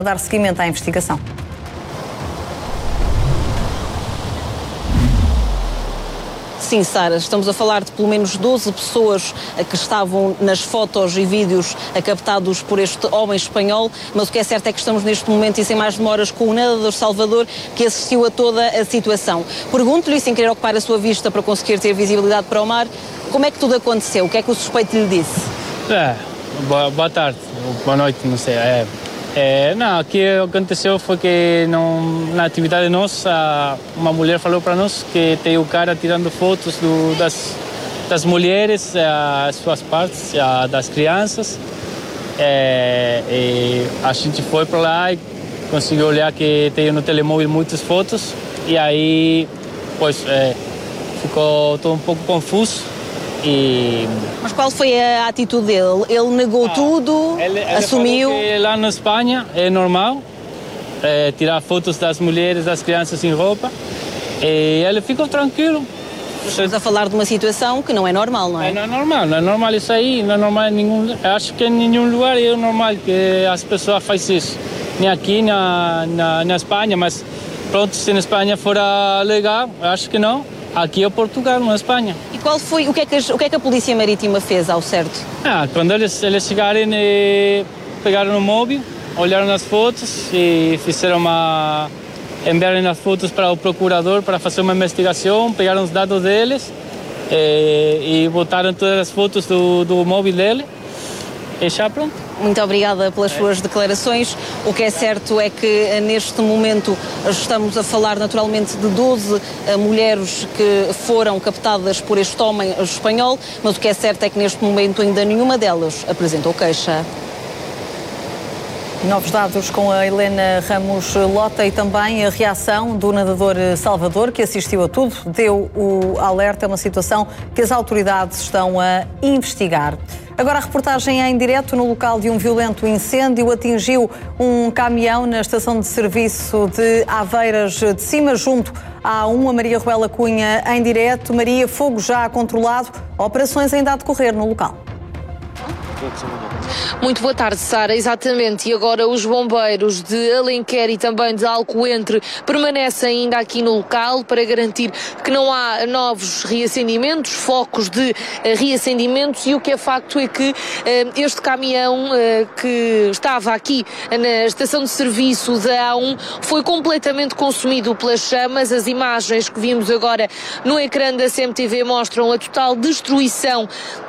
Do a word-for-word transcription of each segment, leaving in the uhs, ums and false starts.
dar seguimento à investigação. Sim, Sara, estamos a falar de pelo menos doze pessoas que estavam nas fotos e vídeos captados por este homem espanhol, mas o que é certo é que estamos neste momento e sem mais demoras com o nadador Salvador, que assistiu a toda a situação. Pergunto-lhe, sem querer ocupar a sua vista para conseguir ter visibilidade para o mar, como é que tudo aconteceu? O que é que o suspeito lhe disse? É, boa, boa tarde, boa noite, não sei. É, é, não, o que aconteceu foi que não, na atividade nossa, uma mulher falou para nós que tem o cara tirando fotos do, das, das mulheres, as suas partes, a, das crianças. É, e a gente foi para lá e conseguiu olhar que tem no telemóvel muitas fotos. E aí, pois, é, ficou todo um pouco confuso. E... Mas qual foi a atitude dele? Ele negou ah, tudo, ele, ele assumiu? Falou que lá na Espanha é normal é, tirar fotos das mulheres, das crianças sem roupa, e ele ficou tranquilo. Estamos a falar de uma situação que não é normal, não é? É, não é normal, não é normal isso aí, não é normal em nenhum... Acho que em nenhum lugar é normal que as pessoas façam isso, nem aqui na, na, na Espanha, mas pronto, se na Espanha fora legal, acho que não. Aqui é Portugal, não é Espanha. E qual foi, o que é que, o que é que a Polícia Marítima fez ao certo? Ah, quando eles, eles chegaram, e pegaram o móvel, olharam as fotos e fizeram uma... enviaram as fotos para o procurador para fazer uma investigação, pegaram os dados deles e, e botaram todas as fotos do, do móvel dele e já pronto. Muito obrigada pelas suas declarações. O que é certo é que neste momento estamos a falar naturalmente de doze mulheres que foram captadas por este homem espanhol, mas o que é certo é que neste momento ainda nenhuma delas apresentou queixa. Novos dados com a Helena Ramos Lota e também a reação do nadador Salvador, que assistiu a tudo, deu o alerta, é uma situação que as autoridades estão a investigar. Agora a reportagem é em direto no local de um violento incêndio. Atingiu um caminhão na estação de serviço de Aveiras de Cima, junto à A um, a Maria Ruela Cunha em direto. Maria, fogo já controlado, operações ainda a decorrer no local. Muito boa tarde, Sara. Exatamente. E agora os bombeiros de Alenquer e também de Alcoentre permanecem ainda aqui no local para garantir que não há novos reacendimentos, focos de uh, reacendimentos, e o que é facto é que uh, este caminhão uh, que estava aqui na estação de serviço da A um foi completamente consumido pelas chamas. As imagens que vimos agora no ecrã da C M T V mostram a total destruição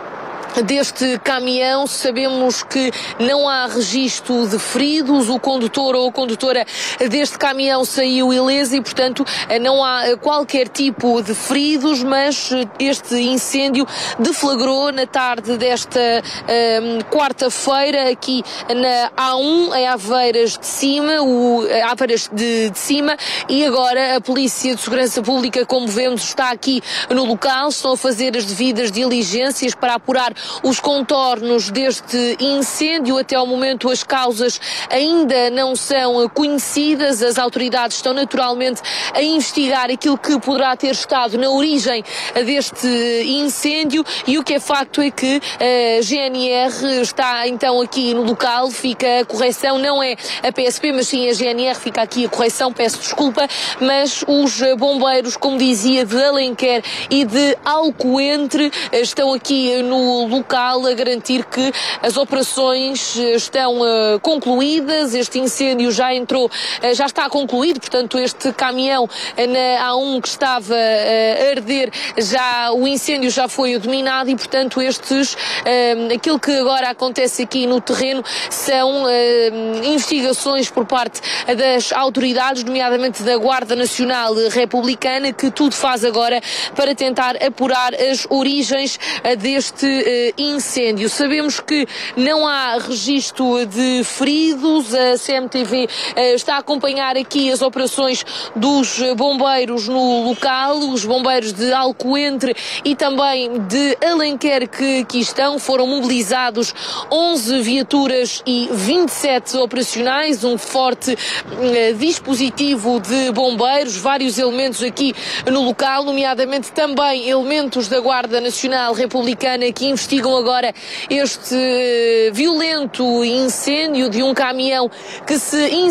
deste caminhão. Sabemos que não há registro de feridos, o condutor ou a condutora deste caminhão saiu ilesa e, portanto, não há qualquer tipo de feridos, mas este incêndio deflagrou na tarde desta um, quarta-feira aqui na A um, em Aveiras de Cima, o Aveiras de, de Cima, e agora a Polícia de Segurança Pública, como vemos, está aqui no local, estão a fazer as devidas diligências para apurar os contornos deste incêndio. Até ao momento as causas ainda não são conhecidas. As autoridades estão naturalmente a investigar aquilo que poderá ter estado na origem deste incêndio, e o que é facto é que a G N R está então aqui no local. Fica a correção, não é a P S P, mas sim a G N R, fica aqui a correção, peço desculpa, mas os bombeiros, como dizia, de Alenquer e de Alcoentre estão aqui no local a garantir que as operações estão uh, concluídas. Este incêndio já entrou, uh, já está concluído, portanto este caminhão uh, na A um que estava uh, a arder, já, o incêndio já foi dominado e, portanto, estes, uh, aquilo que agora acontece aqui no terreno são uh, investigações por parte das autoridades, nomeadamente da Guarda Nacional Republicana, que tudo faz agora para tentar apurar as origens uh, deste uh, incêndio. Sabemos que não há registro de feridos. A C M T V uh, está a acompanhar aqui as operações dos bombeiros no local. Os bombeiros de Alcoentre e também de Alenquer que aqui estão, foram mobilizados onze viaturas e vinte e sete operacionais, um forte uh, dispositivo de bombeiros, vários elementos aqui no local, nomeadamente também elementos da Guarda Nacional Republicana que investigam investigam agora este violento incêndio de um caminhão que se